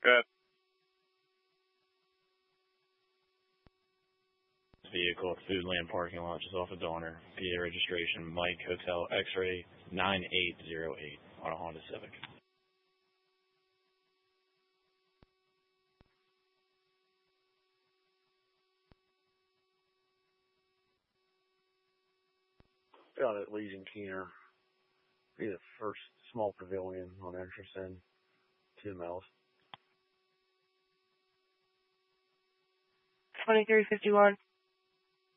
Good. Vehicle at Foodland parking lot just off of Donner. PA registration Mike Hotel X-Ray 9808 on a Honda Civic. Got it, Legion Keener. Be the first small pavilion on Anderson, 2 miles. 2351.